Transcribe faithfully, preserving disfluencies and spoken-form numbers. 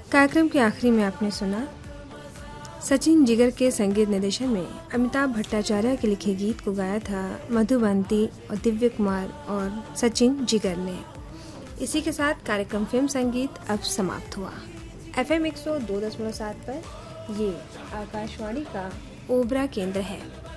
कार्यक्रम के आखिरी में आपने सुना सचिन जिगर के संगीत निर्देशन में अमिताभ भट्टाचार्य के लिखे गीत को गाया था मधुबंती और दिव्य कुमार और सचिन जिगर ने। इसी के साथ कार्यक्रम फिल्म संगीत अब समाप्त हुआ। एफ एम एक सौ दो दशमलव सात पर ये आकाशवाणी का ओबरा केंद्र है।